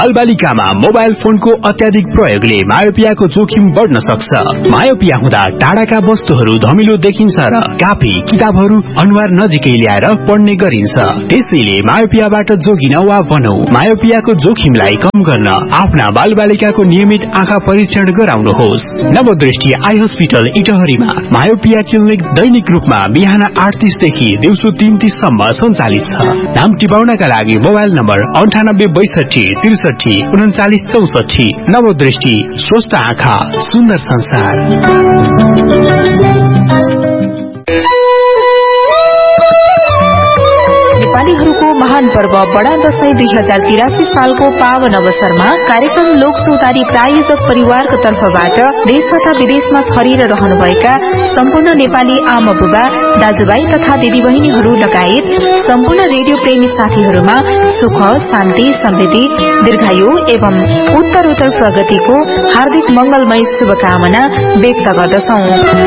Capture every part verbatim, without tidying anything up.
बालबालिकामा mobile फोनको अत्याधिक प्रयोगले मायोपियाको जोखिम बढ्न सक्छ। मायोपिया हुँदा टाढाका वस्तुहरू धमिलो देखिन्छ र कापी किताबहरू अनुहार नजिकै ल्याएर पढ्ने गरिन्छ। त्यसैले मायोपियाबाट जोगिन वा भनौं मायोपियाको जोखिमलाई कम गर्न आफ्ना बालबालिकाको नियमित आँखा परीक्षण गराउनुहोस्। नवदृष्टि आई हस्पिटल इटहरीमा मायोपिया क्लिनिक दैनिक रूपमा बिहान आठ तीस देखि दिउँसो तीन तीस सम्म सञ्चालित छ। नाम टिपाउनका लागि मोबाइल नम्बर अन्ठानब्बे बैसठी त्रिसठी उन्चालिस चौसठी। नवदृष्टि स्वस्थ आँखा सुन्दर संसार। नेपालीहरूको महान पर्व बडा दशैं दुई हजार तिरासी सालको पावन अवसरमा कार्यक्रम लोक चौतारी प्रायोजक परिवारको तर्फबाट देश तथा विदेशमा छरिएर रहनुभएका सम्पूर्ण नेपाली आमा बुबा दाजुभाइ तथा दिदीबहिनीहरू लगायत सम्पूर्ण रेडियो प्रेमी साथीहरूमा सुख शान्ति समृद्धि दीर्घायु एवं उत्तरोत्तर प्रगतिको हार्दिक मंगलमय शुभकामना व्यक्त गर्दछौं।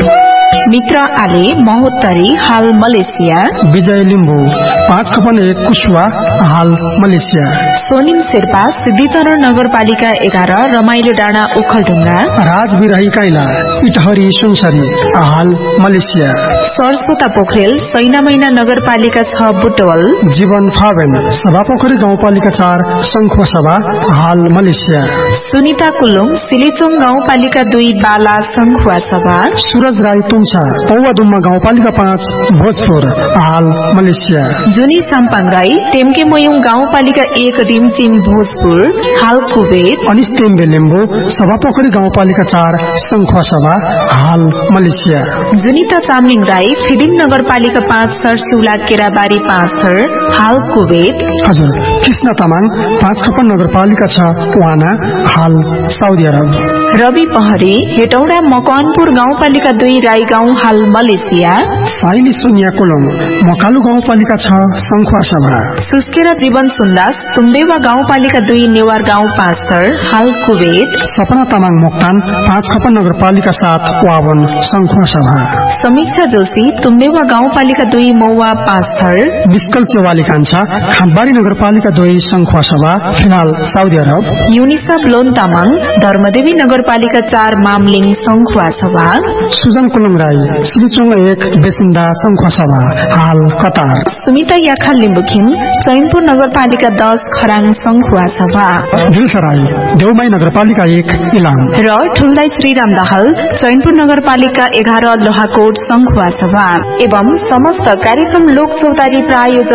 मित्र आले महोत्तरी हाल मलेसिया। विजय लिम्बू पाँच खपन एक कुशवा हाल मलेसिया। सोनिम शेर्पा सिद्धिचरण नगरपालिका एघार रमाइलो डाँडा ओखलढुङ्गा। राज बिराही काइला इटहरी सुनसरी हाल मलेसिया। सरस्वता पोखरेल सैना मैना नगरपालिका छ बुटवल। जीवन फावेन सभापोखरी गाउँपालिका चार संखुवा सभा हाल मलेसिया। सुनिता कुलुङ सिलेचोङ गाउँपालिका दुई बाला संखुवा सभा। सूरज राई तुङसा पौवादुम्मा गाउँपालिका पाँच भोजपुर हाल मलेसिया। जुनी साम्पाङ राई टेम्के मयुङ गाउँपालिका एक रिमचिम भोजपुर हाल कुवेत। अनिस टेम्बे लिम्बू सभापोखरी गाउँपालिका चार संखुवा सभा हाल मलेसिया। जुनिता चामलिङ राई फिदिङ नगरपालिका पाँच सरसिउला केराबारी पाँच थर हाल कुवेत। हजुर कृष्ण तामाङ पाँच खपन नगरपालिका छ वाना हाल साउदी अरब। रवि पहरी हेटौडा मकवानपुर गाउँपालिका दुई राई गाउँ हाल मलेसिया। साइली सुनिया कोलम मकालु गाउँपालिका छ संखुवा सभा। सुस्केरा जीवन सुन्दास तुम्बेवा गाउँपालिका दुई नेवार गाउँ पाँच थर हाल कुवेत। सपना तामाङ मोक्तान पाँच खपन नगरपालिका सात वावन संखुवा सभा। समीक्षा जोशी तुम्बेवा गाउँपालिका दुई मौवा पाँच थर। मिस्कल चेवाली कान्छा खामबारी नगरपालिका दुई संखुवा सभा फिलहाल Saudi Arab. Yunisa blown Tamang Dharmdevi नगरपालिका चार मामलिङ संखुवा सभा। सुजन कुलुङ राई श्रीचुङ एक बेसिन्दा संखुवा सभा हाल कतार। सुमिता याखा लिम्बुखिम चैनपुर नगरपालिका दस खराङ संखुवा सभा। दिलसा राई देउमाई नगरपालिका एक इलाम। र ठुल्दाई श्रीराम दाहाल चैनपुर नगरपालिका एघार लोहाकोट संखुवा सभा एवं समस्त कार्यक्रम लोक चौतारी प्रायोजक